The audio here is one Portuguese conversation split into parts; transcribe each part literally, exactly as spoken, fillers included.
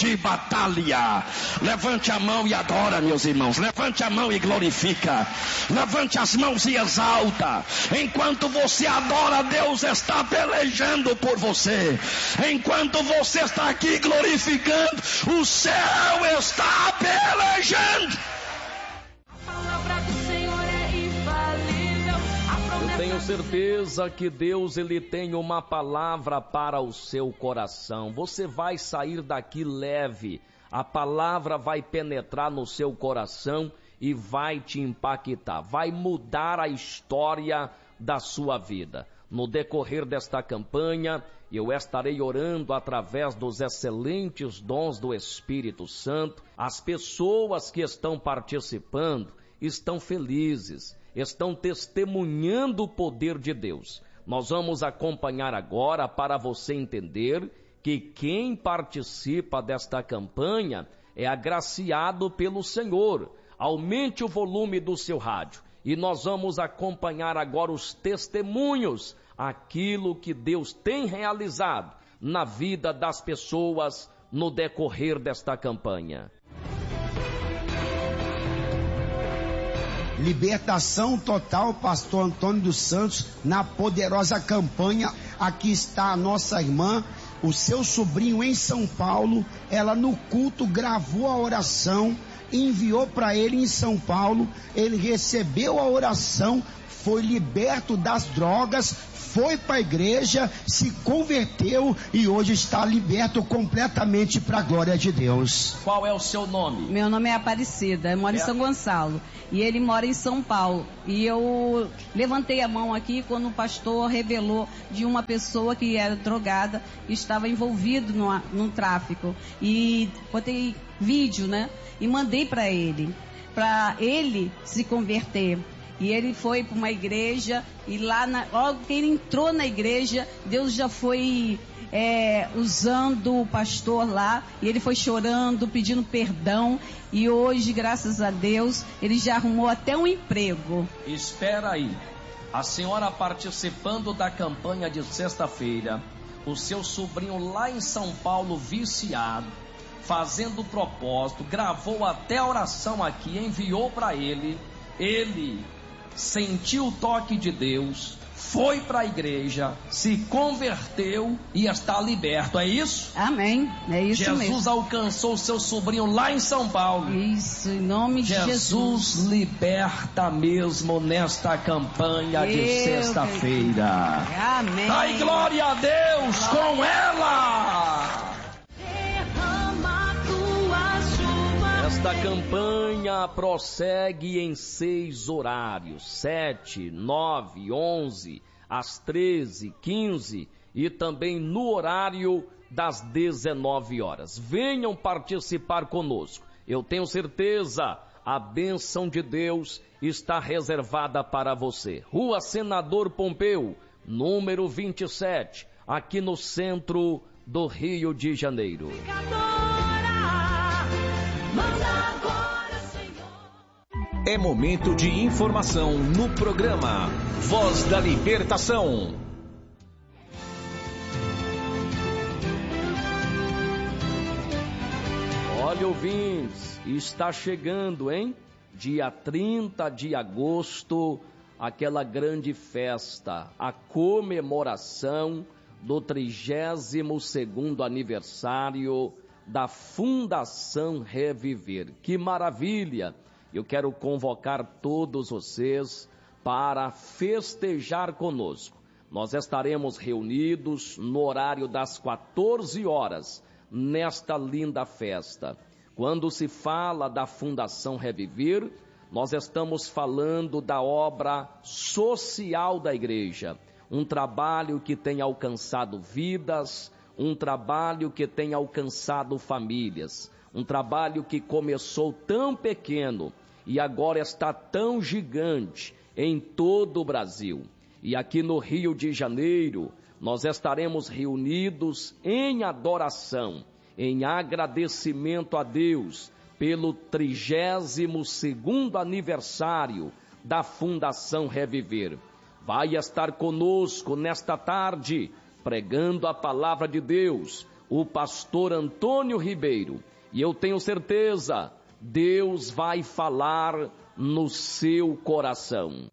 de batalha. Levante a mão e adora, meus irmãos. Levante a mão e glorifica. Levante as mãos e exalta. Enquanto você adora, Deus está pelejando por você. Enquanto você está aqui glorificando, o céu está pelejando. Tenho certeza que Deus, ele tem uma palavra para o seu coração. Você vai sair daqui leve. A palavra vai penetrar no seu coração e vai te impactar. Vai mudar a história da sua vida. No decorrer desta campanha, eu estarei orando através dos excelentes dons do Espírito Santo. As pessoas que estão participando estão felizes, estão testemunhando o poder de Deus. Nós vamos acompanhar agora para você entender que quem participa desta campanha é agraciado pelo Senhor. Aumente o volume do seu rádio e nós vamos acompanhar agora os testemunhos, aquilo que Deus tem realizado na vida das pessoas no decorrer desta campanha. Libertação total, pastor Antônio dos Santos, na poderosa campanha. Aqui está a nossa irmã, o seu sobrinho em São Paulo. Ela no culto gravou a oração, enviou para ele em São Paulo. Ele recebeu a oração, foi liberto das drogas, foi para a igreja, se converteu e hoje está liberto completamente para a glória de Deus. Qual é o seu nome? Meu nome é Aparecida, eu moro é. em São Gonçalo e ele mora em São Paulo. E eu levantei a mão aqui quando o pastor revelou de uma pessoa que era drogada e estava envolvido no, no tráfico. E botei vídeo, né? E mandei para ele, para ele se converter. E ele foi para uma igreja e lá, na, logo que ele entrou na igreja, Deus já foi é, usando o pastor lá. E ele foi chorando, pedindo perdão. E hoje, graças a Deus, ele já arrumou até um emprego. Espera aí. A senhora participando da campanha de sexta-feira, o seu sobrinho lá em São Paulo viciado, fazendo propósito, gravou até a oração aqui, enviou para ele. Ele sentiu o toque de Deus, foi para a igreja, se converteu e está liberto, é isso? Amém, é isso Jesus mesmo. Jesus alcançou seu sobrinho lá em São Paulo. Isso, em nome de Jesus. Jesus liberta mesmo nesta campanha de sexta-feira. Amém. Dai glória a Deus com ela. Esta campanha prossegue em seis horários, sete, nove, onze, às treze, quinze e também no horário das dezenove horas. Venham participar conosco. Eu tenho certeza, a bênção de Deus está reservada para você. Rua Senador Pompeu, número vinte e sete, aqui no centro do Rio de Janeiro. É momento de informação no programa Voz da Libertação. Olha, ouvintes, está chegando, hein? Dia trinta de agosto, aquela grande festa, a comemoração do trigésimo segundo aniversário da Fundação Reviver. Que maravilha! Eu quero convocar todos vocês para festejar conosco. Nós estaremos reunidos no horário das quatorze horas, nesta linda festa. Quando se fala da Fundação Reviver, nós estamos falando da obra social da igreja. Um trabalho que tem alcançado vidas, um trabalho que tem alcançado famílias. Um trabalho que começou tão pequeno e agora está tão gigante em todo o Brasil. E aqui no Rio de Janeiro, nós estaremos reunidos em adoração, em agradecimento a Deus pelo trigésimo segundo aniversário da Fundação Reviver. Vai estar conosco nesta tarde, pregando a palavra de Deus, o pastor Antônio Ribeiro. E eu tenho certeza, Deus vai falar no seu coração.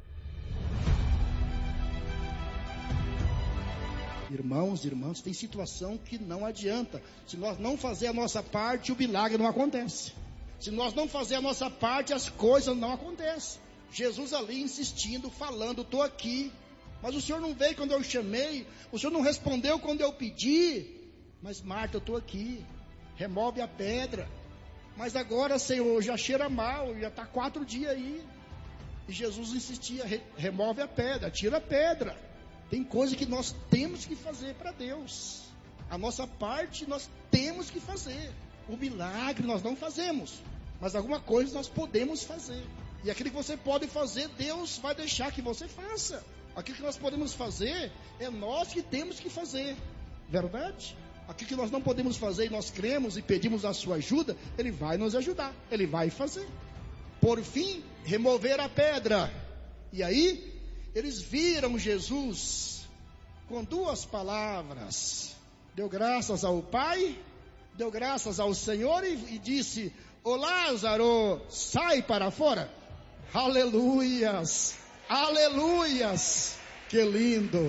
Irmãos, irmãs, tem situação que não adianta. Se nós não fazer a nossa parte, o milagre não acontece. Se nós não fazer a nossa parte, as coisas não acontecem. Jesus ali insistindo, falando, estou aqui. Mas o Senhor não veio quando eu chamei. O Senhor não respondeu quando eu pedi. Mas Marta, eu estou aqui. Remove a pedra. Mas agora, Senhor, já cheira mal. Já está quatro dias aí. E Jesus insistia, remove a pedra, tira a pedra. Tem coisa que nós temos que fazer para Deus. A nossa parte nós temos que fazer. O milagre nós não fazemos, mas alguma coisa nós podemos fazer. E aquilo que você pode fazer, Deus vai deixar que você faça. Aquilo que nós podemos fazer, é nós que temos que fazer. Verdade? Aquilo que nós não podemos fazer e nós cremos e pedimos a sua ajuda, Ele vai nos ajudar. Ele vai fazer. Por fim, remover a pedra. E aí, eles viram Jesus com duas palavras. Deu graças ao Pai, deu graças ao Senhor e, e disse: ô Lázaro, sai para fora. Aleluias, aleluias, que lindo.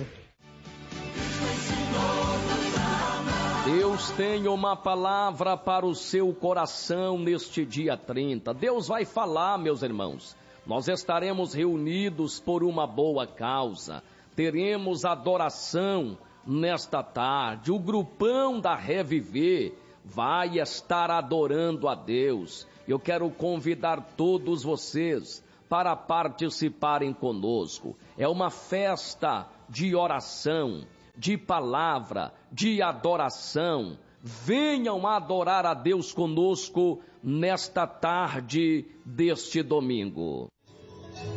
Deus tem uma palavra para o seu coração neste dia trinta. Deus vai falar, meus irmãos. Nós estaremos reunidos por uma boa causa, teremos adoração nesta tarde, o grupão da Reviver vai estar adorando a Deus. Eu quero convidar todos vocês para participarem conosco. É uma festa de oração, de palavra, de adoração. Venham adorar a Deus conosco nesta tarde deste domingo.